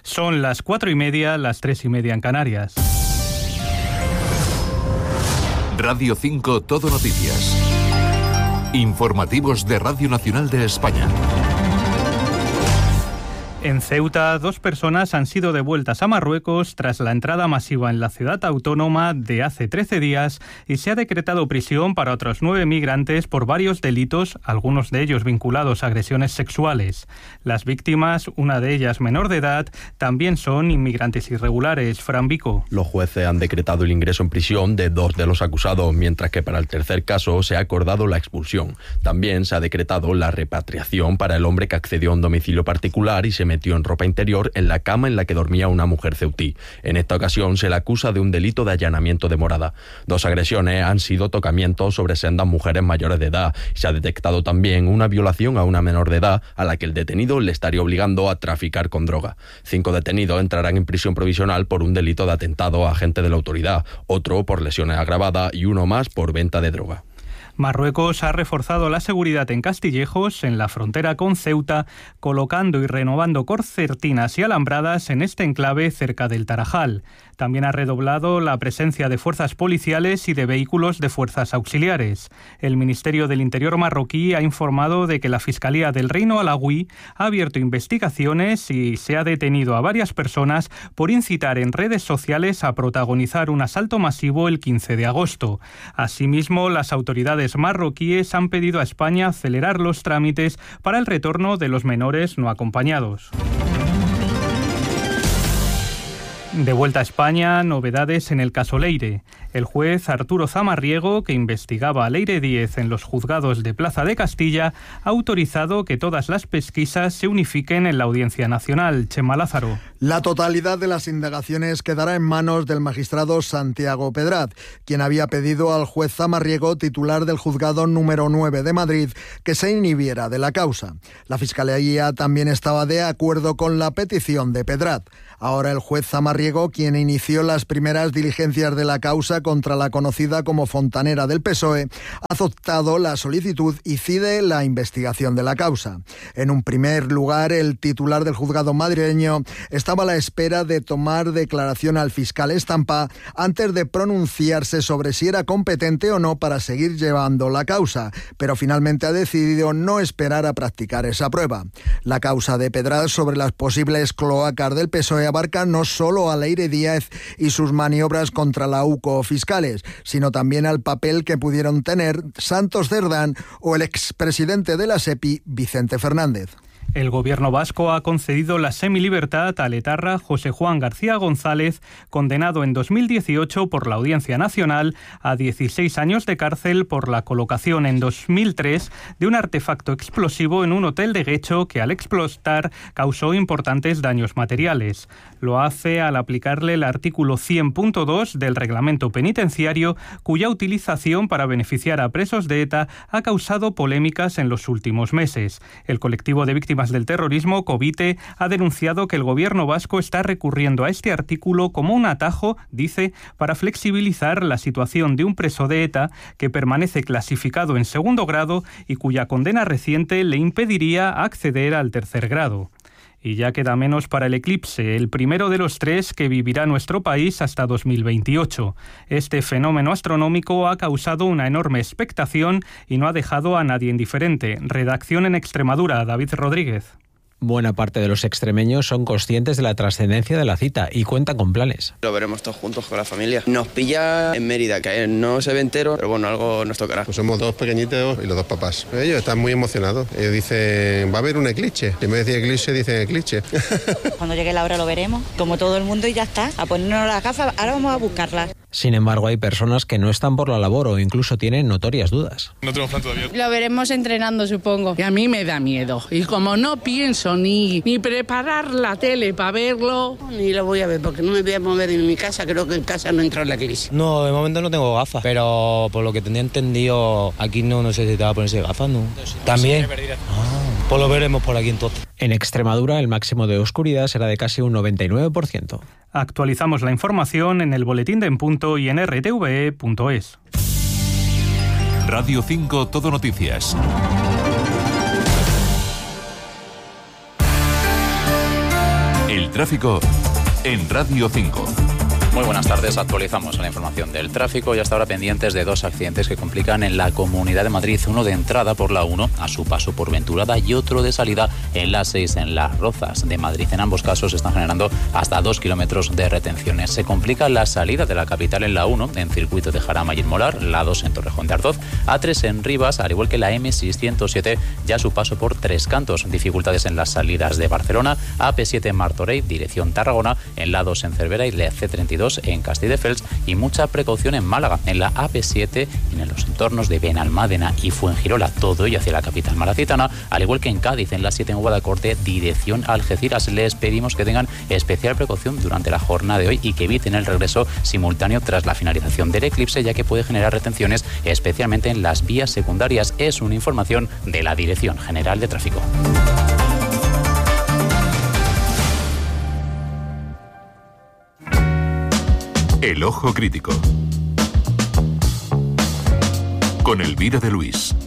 Son las 4:30, las 3:30 en Canarias. Radio 5 Todo Noticias. Informativos de Radio Nacional de España. En Ceuta, 2 personas han sido devueltas a Marruecos tras la entrada masiva en la ciudad autónoma de hace 13 días y se ha decretado prisión para otros 9 migrantes por varios delitos, algunos de ellos vinculados a agresiones sexuales. Las víctimas, una de ellas menor de edad, también son inmigrantes irregulares. Fran Vico. Los jueces han decretado el ingreso en prisión de 2 de los acusados, mientras que para el tercer caso se ha acordado la expulsión. También se ha decretado la repatriación para el hombre que accedió a un domicilio particular y se metió en ropa interior en la cama en la que dormía una mujer ceutí. En esta ocasión se le acusa de un delito de allanamiento de morada. 2 agresiones han sido tocamientos sobre sendas mujeres mayores de edad. Se ha detectado también una violación a una menor de edad a la que el detenido le estaría obligando a traficar con droga. 5 detenidos entrarán en prisión provisional por un delito de atentado a agente de la autoridad, otro por lesiones agravadas y uno más por venta de droga. Marruecos ha reforzado la seguridad en Castillejos, en la frontera con Ceuta, colocando y renovando concertinas y alambradas en este enclave cerca del Tarajal. También ha redoblado la presencia de fuerzas policiales y de vehículos de fuerzas auxiliares. El Ministerio del Interior marroquí ha informado de que la Fiscalía del Reino Alauí ha abierto investigaciones y se ha detenido a varias personas por incitar en redes sociales a protagonizar un asalto masivo el 15 de agosto. Asimismo, las autoridades marroquíes han pedido a España acelerar los trámites para el retorno de los menores no acompañados. De vuelta a España, novedades en el caso Leire. El juez Arturo Zamarriego, que investigaba a Leire Díez en los juzgados de Plaza de Castilla, ha autorizado que todas las pesquisas se unifiquen en la Audiencia Nacional. Chema Lázaro. La totalidad de las indagaciones quedará en manos del magistrado Santiago Pedraz, quien había pedido al juez Zamarriego, titular del juzgado número 9 de Madrid, que se inhibiera de la causa. La Fiscalía también estaba de acuerdo con la petición de Pedraz. Ahora el juez Zamarriego, quien inició las primeras diligencias de la causa contra la conocida como fontanera del PSOE, ha aceptado la solicitud y cide la investigación de la causa. En un primer lugar, el titular del juzgado madrileño estaba a la espera de tomar declaración al fiscal Estampa antes de pronunciarse sobre si era competente o no para seguir llevando la causa, pero finalmente ha decidido no esperar a practicar esa prueba. La causa de Pedraz sobre las posibles cloacas del PSOE abarca no solo a Leire Díez y sus maniobras contra la UCO fiscales, sino también al papel que pudieron tener Santos Cerdán o el expresidente de la SEPI, Vicente Fernández. El gobierno vasco ha concedido la semilibertad al etarra José Juan García González, condenado en 2018 por la Audiencia Nacional a 16 años de cárcel por la colocación en 2003 de un artefacto explosivo en un hotel de Guecho que al explotar causó importantes daños materiales. Lo hace al aplicarle el artículo 100.2 del reglamento penitenciario, cuya utilización para beneficiar a presos de ETA ha causado polémicas en los últimos meses. El colectivo de víctimas del terrorismo, Covite, ha denunciado que el gobierno vasco está recurriendo a este artículo como un atajo, dice, para flexibilizar la situación de un preso de ETA que permanece clasificado en segundo grado y cuya condena reciente le impediría acceder al tercer grado. Y ya queda menos para el eclipse, el primero de los 3 que vivirá nuestro país hasta 2028. Este fenómeno astronómico ha causado una enorme expectación y no ha dejado a nadie indiferente. Redacción en Extremadura, David Rodríguez. Buena parte de los extremeños son conscientes de la trascendencia de la cita y cuentan con planes. Lo veremos todos juntos con la familia. Nos pilla en Mérida, que no se ve entero, pero bueno, algo nos tocará. Pues somos 2 pequeñitos y los 2 papás. Ellos están muy emocionados. Ellos dicen, va a haber un eclipse. En vez de decir eclipse, dicen eclipse. Cuando llegue la hora lo veremos, como todo el mundo, y ya está. A ponernos las gafas, ahora vamos a buscarlas. Sin embargo, hay personas que no están por la labor o incluso tienen notorias dudas. No tenemos plan todavía. Lo veremos entrenando, supongo. Y a mí me da miedo. Y como no pienso ni preparar la tele para verlo, ni lo voy a ver porque no me voy a mover en mi casa. Creo que en casa no entra en la crisis. No, de momento no tengo gafas, pero por lo que tenía entendido, aquí no necesitaba ponerse gafas, ¿no? También. Pues lo veremos por aquí entonces. En Extremadura, el máximo de oscuridad será de casi un 99%. Actualizamos la información en el boletín de En Punto y en rtve.es. Radio 5 Todo Noticias. El tráfico en Radio 5. Muy buenas tardes, actualizamos la información del tráfico y hasta ahora pendientes de 2 accidentes que complican en la Comunidad de Madrid, uno de entrada por la 1 a su paso por Venturada y otro de salida en la 6 en Las Rozas de Madrid. En ambos casos están generando hasta 2 kilómetros de retenciones. Se complica la salida de la capital en la 1 en Circuito de Jarama y en Molar, la 2 en Torrejón de Ardoz, A3 en Rivas, al igual que la M607 ya a su paso por Tres Cantos. Dificultades en las salidas de Barcelona, AP7 en Martorell, dirección Tarragona, en la 2 en Cervera y la C32 en Castelldefels, y mucha precaución en Málaga, en la AP7 y en los entornos de Benalmádena y Fuengirola, todo ello hacia la capital malacitana, al igual que en Cádiz, en la 7 en Guadacorte, dirección Algeciras. Les pedimos que tengan especial precaución durante la jornada de hoy y que eviten el regreso simultáneo tras la finalización del eclipse, ya que puede generar retenciones, especialmente en las vías secundarias. Es una información de la Dirección General de Tráfico. El Ojo Crítico con Elvira de Luis.